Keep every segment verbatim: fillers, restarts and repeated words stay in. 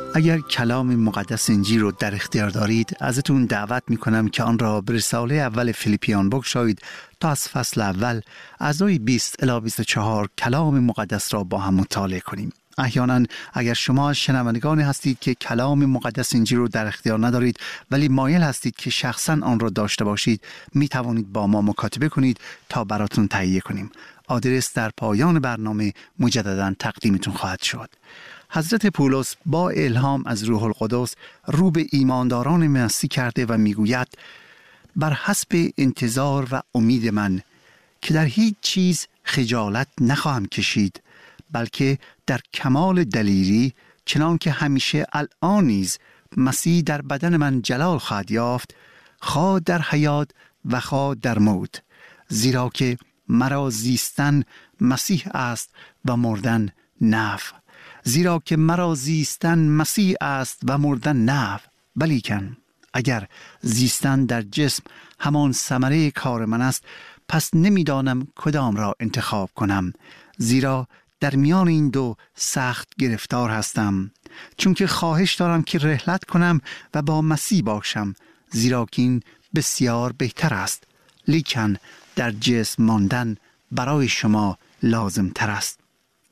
اگر کلام مقدس انجیل رو در اختیار دارید، ازتون دعوت میکنم که آن را به رساله اول فیلیپیان بگشایید تا از فصل اول اعضای بیست الی بیست و چهار کلام مقدس را با هم مطالعه کنیم. احیانا اگر شما از شنوندگانی هستید که کلام مقدس انجیل رو در اختیار ندارید ولی مایل هستید که شخصا آن را داشته باشید، می توانید با ما مکاتبه کنید تا براتون تهیه کنیم. آدرس در پایان برنامه مجددا تقدیمتون خواهد شد. حضرت پولس با الهام از روح القدس رو به ایمانداران مسیح کرده و میگوید: بر حسب انتظار و امید من که در هیچ چیز خجالت نخواهم کشید، بلکه در کمال دلیری چنان که همیشه الان نیز مسیح در بدن من جلال خواهد یافت، خواه در حیات و خواه در موت، زیرا که مرا زیستن مسیح است و مردن نفع. زیرا که مرا زیستن مسیح است و مردن نفع. ولیکن اگر زیستن در جسم همان ثمره کار من است، پس نمیدانم کدام را انتخاب کنم، زیرا در میان این دو سخت گرفتار هستم، چون که خواهش دارم که رحلت کنم و با مسیح باشم، زیرا که این بسیار بهتر است. لیکن در جسم ماندن برای شما لازم تر است.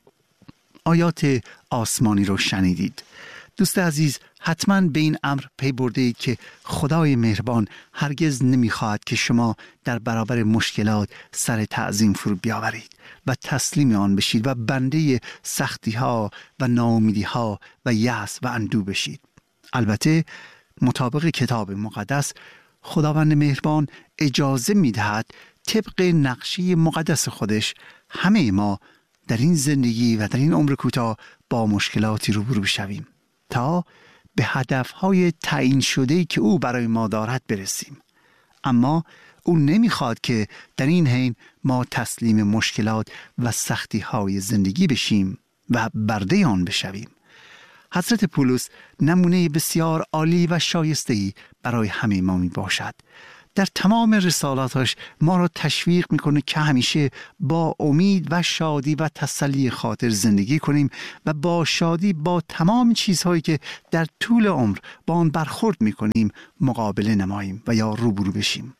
آیات آسمانی رو شنیدید. دوست عزیز، حتما به این امر پی برده اید که خدای مهربان هرگز نمیخواهد که شما در برابر مشکلات سر تعظیم فرو بیاورید و تسلیم آن بشید و بنده سختی ها و ناامیدی ها و یأس و اندوه بشید. البته مطابق کتاب مقدس خداوند مهربان اجازه میدهد طبق نقشه مقدس خودش همه ما در این زندگی و در این عمر کوتاه با مشکلاتی روبرو بشویم تا به هدفهای تعیین شده‌ای که او برای ما دارد برسیم. اما او نمیخواد که در این حین ما تسلیم مشکلات و سختی‌های زندگی بشیم و برده آن بشویم. حضرت پولس نمونه بسیار عالی و شایسته‌ای برای همه ما می باشد. در تمام رسالاتش ما را تشویق میکنه که همیشه با امید و شادی و تسلی خاطر زندگی کنیم و با شادی با تمام چیزهایی که در طول عمر با آن برخورد میکنیم مقابله نماییم و یا روبرو بشیم.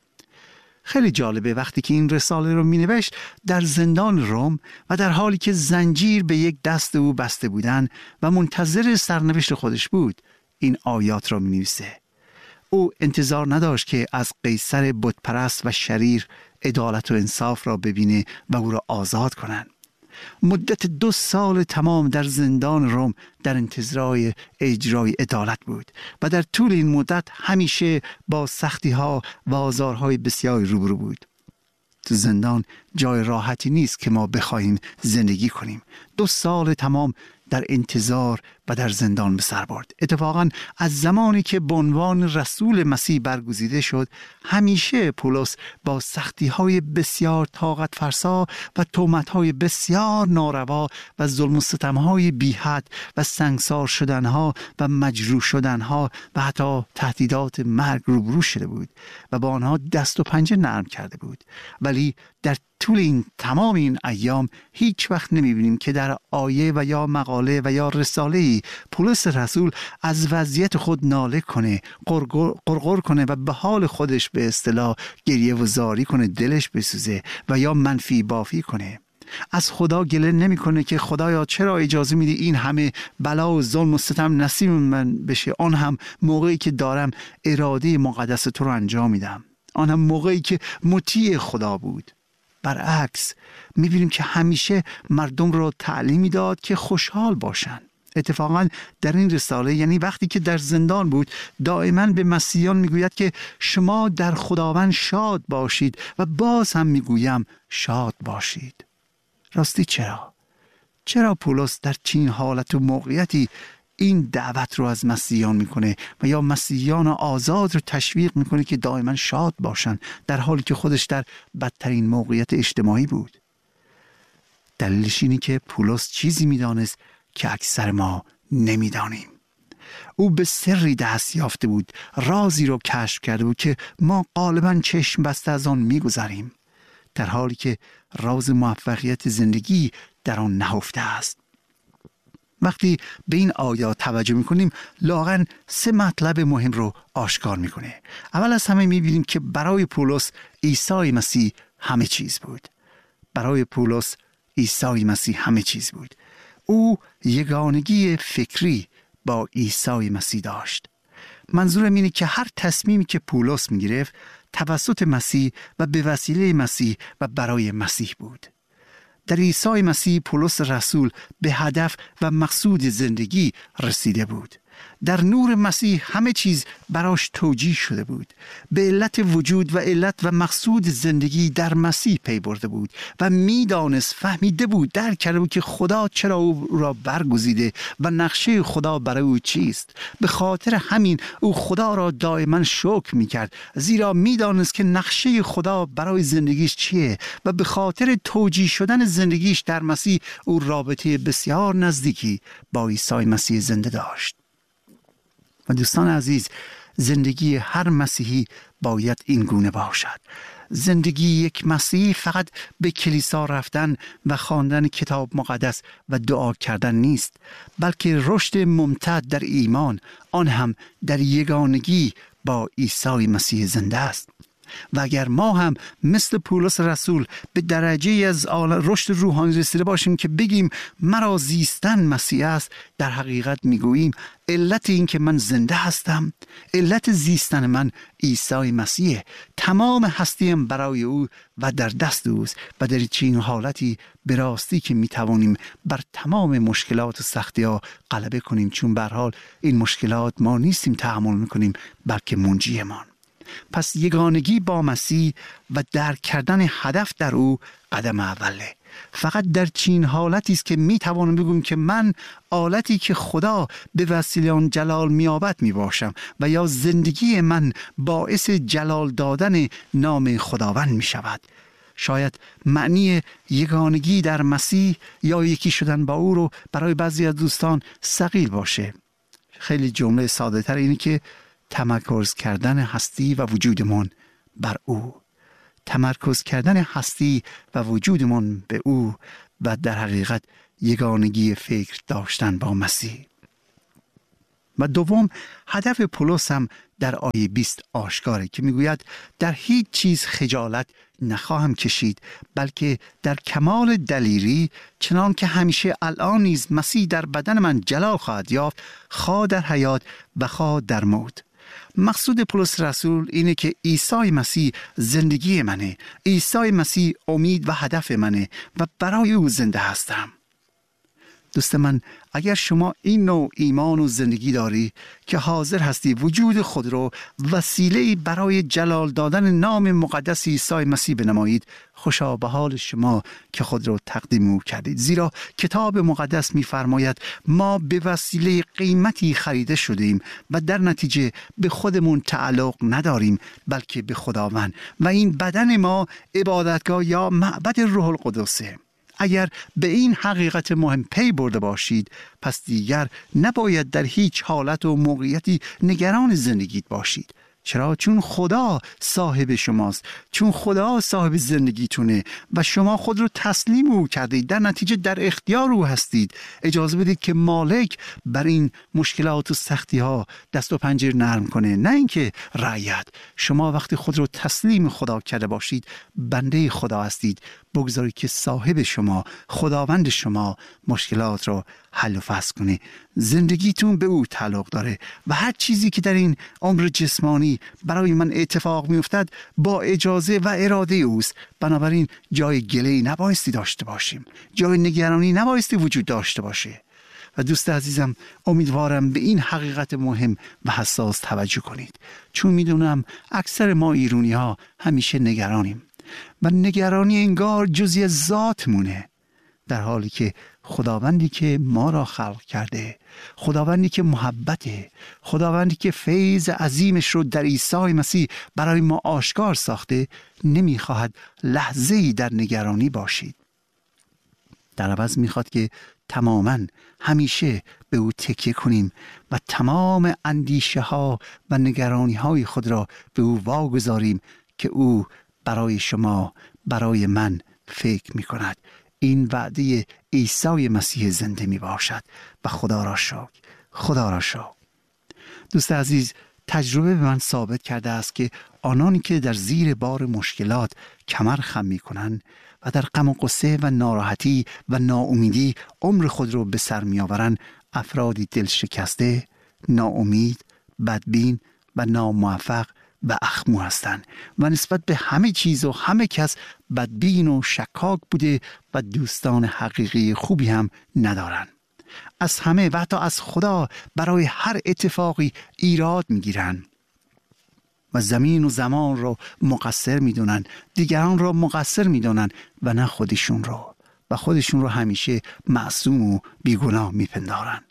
خیلی جالبه وقتی که این رساله رو مینوشت در زندان روم و در حالی که زنجیر به یک دست او بسته بودن و منتظر سرنوشت خودش بود، این آیات را مینویسه. او انتظار نداشت که از قیصر بتپرست و شریر عدالت و انصاف را ببینه و او را آزاد کنند. مدت دو سال تمام در زندان روم در انتظار اجرای عدالت بود و در طول این مدت همیشه با سختی ها و آزارهای بسیاری روبرو بود. تو زندان جای راحتی نیست که ما بخواهیم زندگی کنیم. دو سال تمام در انتظار و در زندان به سر برد. اتفاقا از زمانی که به عنوان رسول مسیح برگزیده شد، همیشه پولس با سختی‌های بسیار طاقت فرسا و تهمت‌های بسیار ناروا و ظلم و ستم‌های بی‌حد و سنگسار شدن‌ها و مجروح شدن‌ها و حتی تهدیدات مرگ روبرو شده بود و با آنها دست و پنجه نرم کرده بود. ولی در طول این تمام این ایام هیچ وقت نمی‌بینیم که در آیه و یا مقاله و یا رساله‌ای پولس رسول از وضعیت خود ناله کنه، قرقر کنه و به حال خودش به اصطلاح گریه و زاری کنه، دلش بسوزه و یا منفی بافی کنه. از خدا گله نمی کنه که خدایا چرا اجازه میدی این همه بلا و ظلم و ستم نصیب من بشه، آن هم موقعی که دارم اراده مقدس تو رو انجام میدم، آن هم موقعی که مطیع خدا بود. برعکس میبینیم که همیشه مردم رو تعلیمی داد که خوشحال باشن. اتفاقا در این رساله، یعنی وقتی که در زندان بود، دائما به مسیحیان میگوید که شما در خداوند شاد باشید و باز هم میگویم شاد باشید. راستی چرا؟ چرا پولس در چنین حالت و موقعیتی این دعوت رو از مسیحیان میکنه و یا مسیحیان آزاد رو تشویق میکنه که دائما شاد باشن در حالی که خودش در بدترین موقعیت اجتماعی بود؟ دلیلش اینه که پولس چیزی میدانست که اکثر ما نمیدانیم. او به سری دست یافته بود، رازی رو کشف کرده بود که ما غالبا چشم بسته از آن میگذریم، در حالی که راز موفقیت زندگی در آن نهفته است. وقتی به این آیات توجه میکنیم لااقل سه مطلب مهم رو آشکار میکنه. اول از همه میبینیم که برای پولس عیسی مسیح همه چیز بود. برای پولس عیسی مسیح همه چیز بود. او یگانگی فکری با عیسی مسیح داشت. منظورم اینه که هر تصمیمی که پولس میگرفت توسط مسیح و به وسیله مسیح و برای مسیح بود. در عیسی مسیح پولس رسول به هدف و مقصود زندگی رسیده بود. در نور مسیح همه چیز براش توجیه شده بود. به علت وجود و علت و مقصود زندگی در مسیح پی برده بود و میدانست، فهمیده بود، درک کرده بود که خدا چرا او را برگزیده و نقشه خدا برای او چیست. به خاطر همین او خدا را دائما شکر میکرد، زیرا میدانست که نقشه خدا برای زندگیش چیه و به خاطر توجیه شدن زندگیش در مسیح او رابطه بسیار نزدیکی با عیسی مسیح زنده داشت. و دوستان عزیز، زندگی هر مسیحی باید این گونه باشد. زندگی یک مسیحی فقط به کلیسا رفتن و خواندن کتاب مقدس و دعا کردن نیست، بلکه رشد ممتد در ایمان، آن هم در یگانگی با عیسی مسیح زنده است. و اگر ما هم مثل پولس رسول به درجه از رشد روحانی رسیده باشیم که بگیم مرا زیستن مسیح است، در حقیقت میگوییم علت این که من زنده هستم، علت زیستن من عیسی مسیح، تمام هستیم برای او و در دست اوست و در چنین حالتی به راستی که میتوانیم بر تمام مشکلات و سختی ها غلبه کنیم، چون به هر حال این مشکلات ما نیستیم تحمل میکنیم، بلکه منجیمان. پس یگانگی با مسیح و درک کردن هدف در او قدم اوله. فقط در چین حالتی است که می توانم بگویم که من آلتی که خدا به وسیله آن جلال میابد می باشم و یا زندگی من باعث جلال دادن نام خداوند می شود. شاید معنی یگانگی در مسیح یا یکی شدن با او رو برای بعضی از دوستان ثقیل باشه. خیلی جمله ساده تر اینه که تمرکز کردن هستی و وجودمون بر او، تمرکز کردن هستی و وجودمون به او و در حقیقت یگانگی فکر داشتن با مسیح. و دوم، هدف پولس هم در آیه بیست آشکاره که میگوید در هیچ چیز خجالت نخواهم کشید، بلکه در کمال دلیری چنان که همیشه الان نیز مسیح در بدن من جلال خواهد یافت، خواه در حیات و خواه در موت. مقصود پولس رسول اینه که عیسی مسیح زندگی منه، عیسی مسیح امید و هدف منه و برای او زنده هستم. دوست من، اگر شما این نوع ایمان و زندگی داری که حاضر هستی وجود خود رو وسیله برای جلال دادن نام مقدس عیسی مسیح بنمایید، خوشا به حال شما که خود رو تقدیم او کردید، زیرا کتاب مقدس می‌فرماید ما به وسیله قیمتی خریده شدیم و در نتیجه به خودمون تعلق نداریم بلکه به خداوند و این بدن ما عبادتگاه یا معبد روح القدسه. اگر به این حقیقت مهم پی برده باشید، پس دیگر نباید در هیچ حالت و موقعیتی نگران زندگیت باشید. چرا؟ چون خدا صاحب شماست، چون خدا صاحب زندگیتونه و شما خود رو تسلیم او کردید، در نتیجه در اختیار او هستید. اجازه بدید که مالک بر این مشکلات و سختی ها دست و پنجه نرم کنه، نه اینکه رعیت. شما وقتی خود رو تسلیم خدا کرده باشید، بنده خدا هستید. بگذارید که صاحب شما، خداوند شما مشکلات رو حل و فصل کنه. زندگیتون به او تعلق داره و هر چیزی که در این عمر جسمانی برای من اتفاق می افتد با اجازه و اراده اوست. بنابراین جای گله‌ای نبایستی داشته باشیم، جای نگرانی نبایستی وجود داشته باشه. و دوست عزیزم، امیدوارم به این حقیقت مهم و حساس توجه کنید، چون میدونم اکثر ما ایرانی ها همیشه نگرانیم و نگرانی انگار جزئی از ذاتمونه، در حالی که خداوندی که ما را خلق کرده، خداوندی که محبته، خداوندی که فیض عظیمش رو در عیسی مسیح برای ما آشکار ساخته، نمیخواهد لحظه‌ای در نگرانی باشید. در عوض میخواد که تماماً همیشه به او تکیه کنیم و تمام اندیشه ها و نگرانی های خود را به او واگذاریم که او برای شما، برای من فکر می کند. این وعده عیسی مسیح زنده می باشد و خدا را شکر، خدا را شکر. دوست عزیز، تجربه به من ثابت کرده است که آنانی که در زیر بار مشکلات کمر خم می کنند و در غم و غصه و ناراحتی و ناامیدی عمر خود را به سر می آورند، افرادی دل شکسته، ناامید، بدبین و ناموفق و اخمو هستند و نسبت به همه چیز و همه کس بدبین و شکاک بوده و دوستان حقیقی خوبی هم ندارند. از همه و حتی از خدا برای هر اتفاقی ایراد میگیرند و زمین و زمان را مقصر میدونن، دیگران را مقصر میدونن و نه خودشون را، و خودشون را همیشه معصوم و بیگناه میپندارن.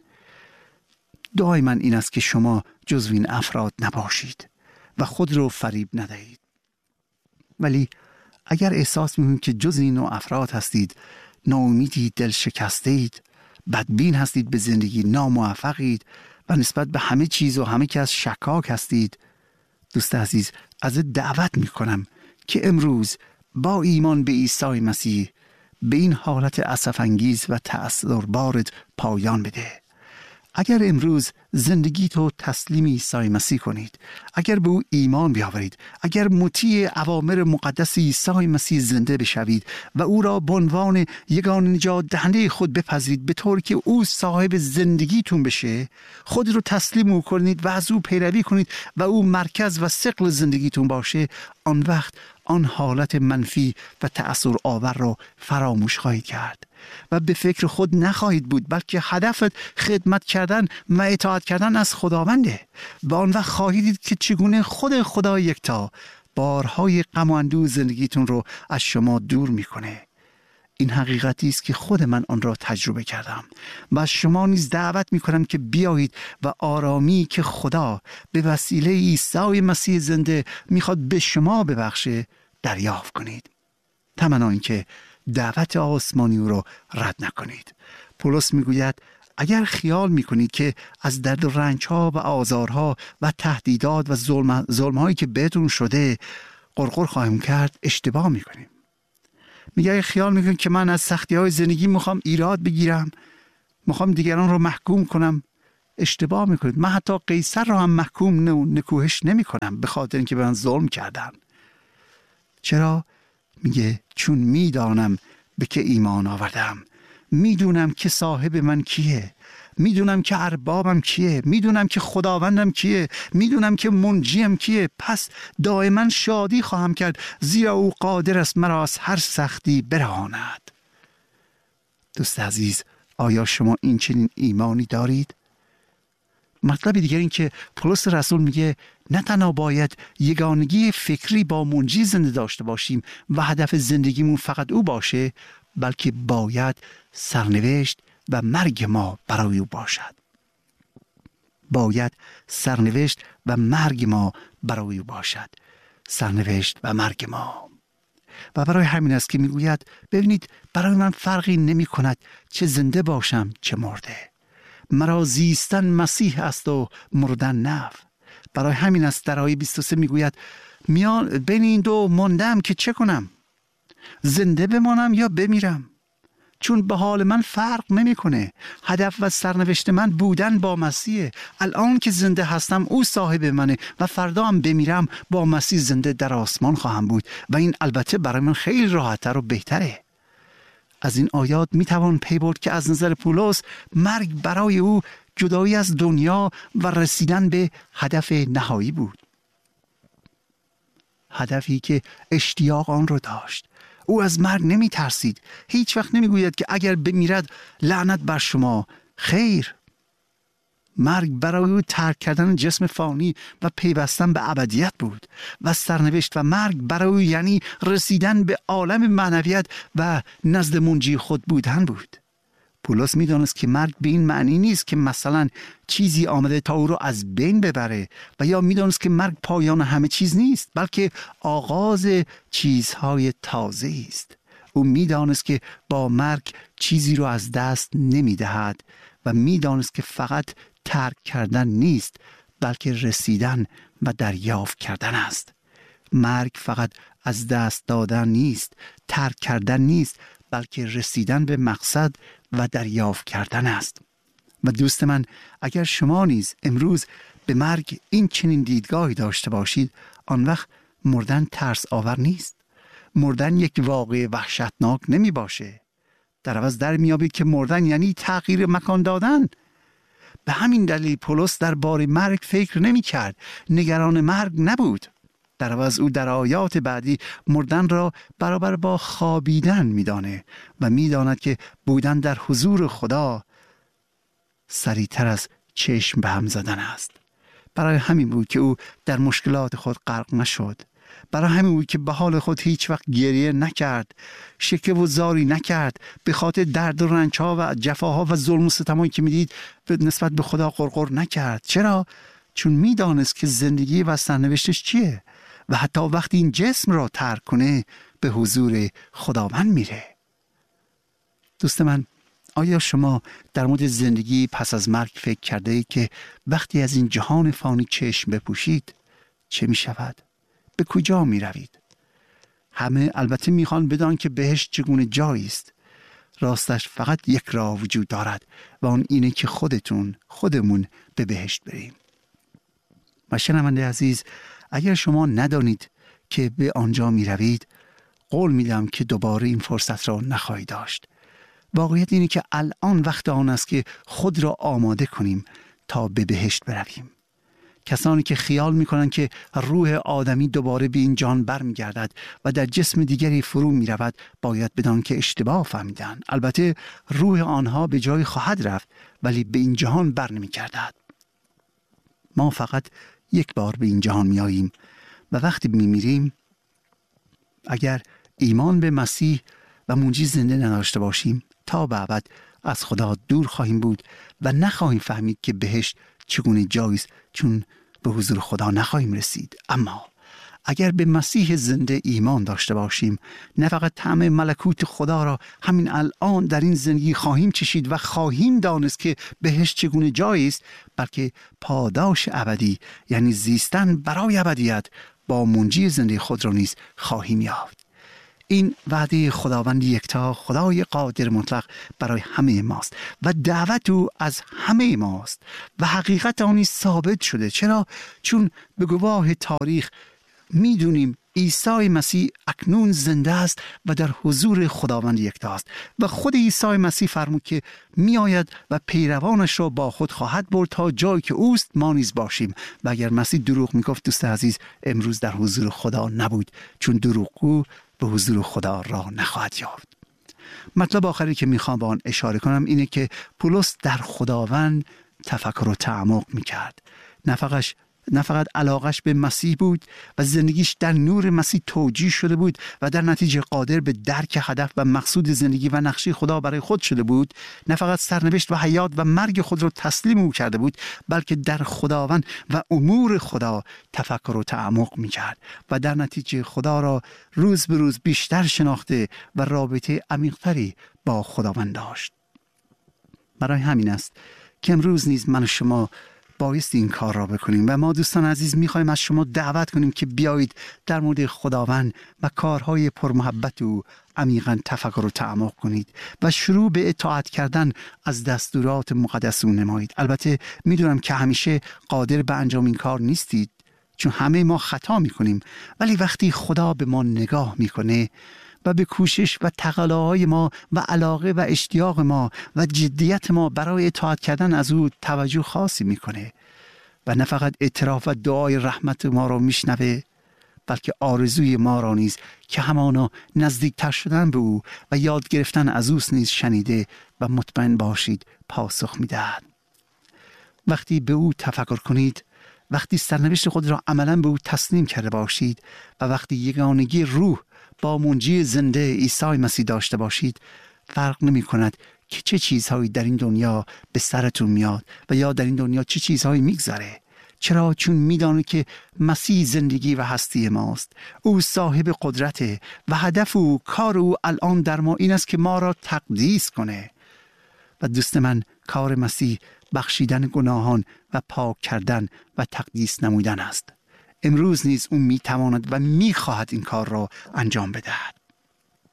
دعای من این است که شما جزو این افراد نباشید و خود رو فریب ندهید. ولی اگر احساس میکنید که جزو این نوع افراد هستید، ناامیدید، دل شکسته اید، بدبین هستید به زندگی، ناموفقید و نسبت به همه چیز و همه کس شکاک هستید، دوست عزیز، از دعوت میکنم که امروز با ایمان به عیسی مسیح به این حالت اسف انگیز و تأثیربارت پایان بده. اگر امروز زندگی تو تسلیم عیسی مسیح کنید، اگر به او ایمان بیاورید، اگر مطیع اوامر مقدس عیسی مسیح زنده بشوید و او را به عنوان یگانه نجات دهنده خود بپذیرید، به طوری که او صاحب زندگیتون بشه، خود رو تسلیم او کنید و از او پیروی کنید و او مرکز و ثقل زندگیتون باشه، آن وقت آن حالت منفی و تأثیر آور را فراموش خواهید کرد و به فکر خود نخواهید بود، بلکه هدفت خدمت کردن و اطاعت کردن از خداونده و آن وقت خواهید دید که چگونه خود خدا یکتا بارهای غم و اندوه زندگیتون رو از شما دور میکنه. این حقیقتی است که خود من آن را تجربه کردم و از شما نیز دعوت میکنم که بیایید و آرامی که خدا به وسیله عیسی مسیح زنده میخواد به شما ببخشه دریافت کنید. تمنا این که دعوت آسمانی او را رد نکنید. پولس میگوید اگر خیال میکنید که از درد و رنجها و آزارها و تهدیدات و ظلم ظلمهایی که بهتون شده قرقر خواهیم کرد، اشتباه میکنیم. میگه اگر خیال میکنید که من از سختی های زندگی میخوام ایراد بگیرم، میخوام دیگران رو محکوم کنم، اشتباه میکنید. من حتی قیصر رو هم محکوم و نکوهش نمیکنم به خاطر اینکه به من ظلم کردن. چرا؟ میگه چون میدانم به که ایمان آوردم، میدونم که صاحب من کیه، میدونم که اربابم کیه، میدونم که خداوندم کیه، میدونم که منجیم کیه، پس دائما شادی خواهم کرد، زیرا او قادر است مرا از هر سختی برهاند. دوست عزیز، آیا شما این چنین ایمانی دارید؟ مطلب دیگر این که پولس رسول میگه نه تنها باید یگانگی فکری با منجی زنده داشته باشیم و هدف زندگیمون فقط او باشه، بلکه باید سرنوشت و مرگ ما برای او باشد. باید سرنوشت و مرگ ما برای او باشد. سرنوشت و مرگ ما. و برای همین است که میگوید ببینید برای من فرقی نمی کند چه زنده باشم چه مرده. مرا زیستن مسیح است و مردن نفع. برای همین است در آیه بیست و سه میگوید میان بین این دو ماندم که چه کنم؟ زنده بمانم یا بمیرم؟ چون به حال من فرق نمیکنه. هدف و سرنوشت من بودن با مسیح. الان که زنده هستم او صاحب منه و فردا هم بمیرم با مسیح زنده در آسمان خواهم بود و این البته برای من خیلی راحت‌تر و بهتره. از این آیات میتوان پی برد که از نظر پولس مرگ برای او جدایی از دنیا و رسیدن به هدف نهایی بود. هدفی که اشتیاق آن رو داشت. او از مرگ نمی ترسید. هیچ وقت نمی گوید که اگر بمیرد لعنت بر شما. خیر، مرگ برای او ترک کردن جسم فانی و پیوستن به ابدیت بود و سرنوشت و مرگ برای او یعنی رسیدن به عالم معنویت و نزد منجی خود بودن بود. پولس می دانست که مرگ به این معنی نیست که مثلا چیزی آمده تا او را از بین ببره و یا می دانست که مرگ پایان همه چیز نیست، بلکه آغاز چیزهای تازه است. او می دانست که با مرگ چیزی رو از دست نمی دهد و می دانست که فقط ترک کردن نیست، بلکه رسیدن و دریافت کردن است. مرگ فقط از دست دادن نیست، ترک کردن نیست، بلکه رسیدن به مقصد و دریافت کردن است. و دوست من، اگر شما نیز امروز به مرگ این چنین دیدگاهی داشته باشید، آن وقت مردن ترس آور نیست. مردن یک واقعه وحشتناک نمی باشه. در عوض در میابید که مردن یعنی تغییر مکان دادن. به همین دلیل پولس در باره مرگ فکر نمی کرد، نگران مرگ نبود. در عوض او در آیات بعدی مردن را برابر با خوابیدن می دانه و می داند که بودن در حضور خدا سریعتر از چشم به هم زدن است. برای همین بود که او در مشکلات خود غرق نشد. برای همین بود که به حال خود هیچ وقت گریه نکرد، شکوه و زاری نکرد، به خاطر درد و رنج‌ها و جفاها و ظلم و ستمایی که میدید نسبت به خدا غرغر نکرد. چرا؟ چون میدانست که زندگی و سرنوشتش چیه و حتی وقتی این جسم را ترک کنه به حضور خداوند میره. دوست من، آیا شما در مورد زندگی پس از مرگ فکر کرده اید که وقتی از این جهان فانی چشم بپوشید چه می شود؟ به کجا می روید؟ همه البته می خوان بدان که بهشت چگونه جایی است. راستش فقط یک راه وجود دارد و آن اینه که خودتون خودمون به بهشت بریم. و شنونده عزیز، اگر شما ندانید که به آنجا می روید، قول می دهم که دوباره این فرصت را نخواهید داشت. واقعیت اینه که الان وقت آن است که خود را آماده کنیم تا به بهشت برویم. کسانی که خیال میکنند که روح آدمی دوباره به این جهان برمیگردد و در جسم دیگری فرو میرود، باید بدانند که اشتباه فهمیدند. البته روح آنها به جای خواهد رفت ولی به این جهان بر نمیگردد. ما فقط یک بار به این جهان میاییم و وقتی میمیریم، اگر ایمان به مسیح و منجی زنده نداشته باشیم، تا به ابد از خدا دور خواهیم بود و نخواهیم فهمید که بهشت چگونه جایی است، چون به حضور خدا نخواهیم رسید. اما اگر به مسیح زنده ایمان داشته باشیم، نه فقط طعم ملکوت خدا را همین الان در این زندگی خواهیم چشید و خواهیم دانست که بهشت چگونه جایی است، بلکه پاداش ابدی، یعنی زیستن برای ابدیت با منجی زنده خود را نیز خواهیم یافت. این وعده خداوند یکتا، خدای قادر مطلق برای همه ماست و دعوت او از همه ماست و حقیقت آنی ثابت شده. چرا؟ چون به گواه تاریخ میدونیم عیسی مسیح اکنون زنده است و در حضور خداوند یکتا است و خود عیسی مسیح فرمود که می آید و پیروانش را با خود خواهد برد تا جایی که اوست ما نیز باشیم. و اگر مسیح دروغ میگفت، دوست عزیز، امروز در حضور خدا نبود، چون دروغگو به حضور خدا را نخواهد یافت. مطلب آخری که میخوام به آن اشاره کنم اینه که پولس در خداوند تفکر و تعمق میکرد. نه فقط نه فقط علاقش به مسیح بود و زندگیش در نور مسیح توجیه شده بود و در نتیجه قادر به درک هدف و مقصود زندگی و نقشه خدا برای خود شده بود. نه فقط سرنوشت و حیات و مرگ خود را تسلیم او کرده بود، بلکه در خداوند و امور خدا تفکر و تعمق می‌کرد و در نتیجه خدا را روز به روز بیشتر شناخته و رابطه عمیق‌تری با خداوند داشت. برای همین است که امروز نیز من و شما بایست این کار را بکنیم و ما دوستان عزیز میخوایم از شما دعوت کنیم که بیایید در مورد خداوند و کارهای پرمحبت او عمیقاً تفکر و تعمق کنید و شروع به اطاعت کردن از دستورات مقدس او نمایید. البته میدونم که همیشه قادر به انجام این کار نیستید، چون همه ما خطا میکنیم، ولی وقتی خدا به ما نگاه میکنه و به کوشش و تقاضاهای ما و علاقه و اشتیاق ما و جدیت ما برای اطاعت کردن از او توجه خاصی میکنه و نه فقط اعتراف و دعای رحمت ما را میشنوه، بلکه آرزوی ما را نیز که همانا نزدیکتر شدن به او و یاد گرفتن از اوست نیز شنیده و مطمئن باشید پاسخ میدهد. وقتی به او تفکر کنید، وقتی سرنوشت خود را عملاً به او تسلیم کرده باشید و وقتی یگانگی روح با منجی زنده عیسی مسیح داشته باشید، فرق نمی کند که چه چیزهایی در این دنیا به سرتون میاد و یا در این دنیا چه چیزهایی میگذره. چرا؟ چون میدانه که مسیح زندگی و هستی ماست. او صاحب قدرته و هدف او، کار او الان در ما این است که ما را تقدیس کنه. و دوست من، کار مسیح بخشیدن گناهان و پاک کردن و تقدیس نمودن است. امروز نیز او میتواند و میخواهد این کار را انجام بدهد.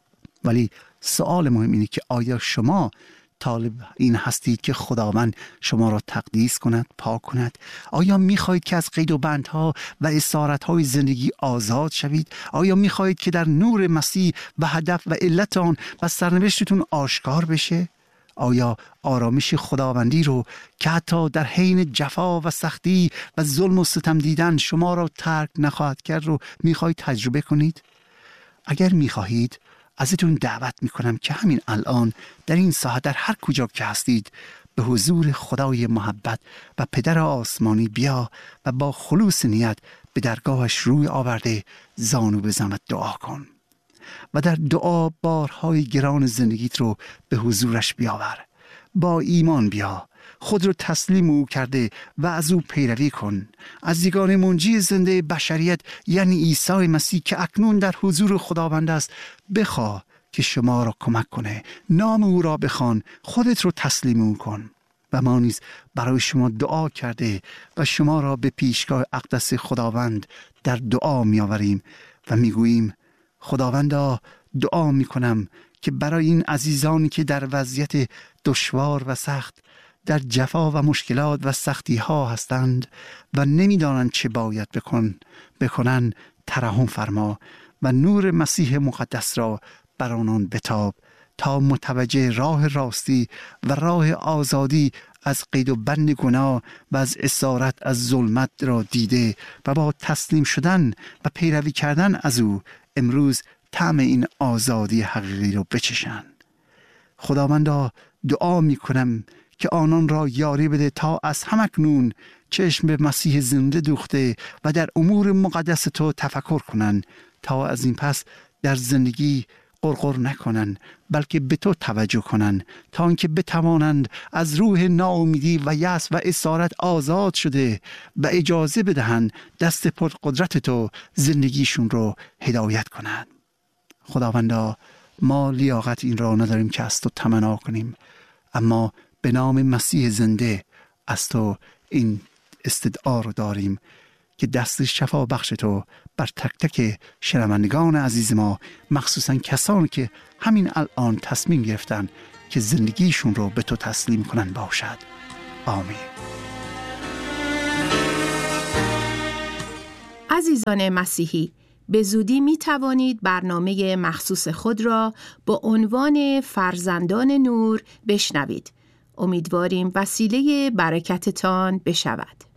ولی سوال مهم اینه که آیا شما طالب این هستید که خداوند شما را تقدیس کند، پاک کند؟ آیا میخواهید که از قید و بندها و اسارتهای زندگی آزاد شوید؟ آیا میخواهید که در نور مسیح و هدف و علت آن و سرنوشتتون آشکار بشه؟ آیا آرامش خداوندی رو که حتی در حین جفا و سختی و ظلم و ستم دیدن شما را ترک نخواهد کرد رو میخواهید تجربه کنید؟ اگر میخواهید ازتون دعوت میکنم که همین الان در این ساعت در هر کجا که هستید به حضور خدای محبت و پدر آسمانی بیا و با خلوص نیت به درگاهش روی آورده زانو بزن و دعا کن و در دعا بارهای گران زندگیت رو به حضورش بیاور. با ایمان بیا، خود رو تسلیم او کرده و از او پیروی کن. از یگانه منجی زنده بشریت یعنی عیسی مسیح که اکنون در حضور خداوند است بخواه که شما را کمک کنه. نام او را بخوان، خودت رو تسلیم او کن. و ما نیز برای شما دعا کرده و شما را به پیشگاه اقدس خداوند در دعا می آوریم و می گوییم خداوندا دعا می کنم که برای این عزیزانی که در وضعیت دشوار و سخت در جفا و مشکلات و سختی ها هستند و نمی دانند چه باید بکن بکنن ترحم فرما و نور مسیح مقدس را بر آنان بتاب تا متوجه راه راستی و راه آزادی از قید و بند گناه و از اسارت از ظلمت را دیده و با تسلیم شدن و پیروی کردن از او امروز طعم این آزادی حقیقی را بچشند. خداوندا دعا می کنم که آنان را یاری بده تا از همکنون چشم به مسیح زنده دوخته و در امور مقدس تو تفکر کنند تا از این پس در زندگی قرقر نکنند بلکه به تو توجه کنند تا اینکه بتوانند از روح ناامیدی و یأس و اسارت آزاد شده و اجازه بدهند دست پر قدرت تو زندگیشون رو هدایت کنند. خداوندا ما لیاقت این را نداریم که از تو تمنا کنیم، اما به نام مسیح زنده از تو این استدعا رو داریم که دست شفا بخش تو بر تک تک شنوندگان عزیز ما، مخصوصا کسانی که همین الان تصمیم گرفتن که زندگیشون رو به تو تسلیم کنن باشد. آمین. عزیزان مسیحی، به زودی می توانید برنامه مخصوص خود را با عنوان فرزندان نور بشنوید. امیدواریم وسیله برکتتان بشود.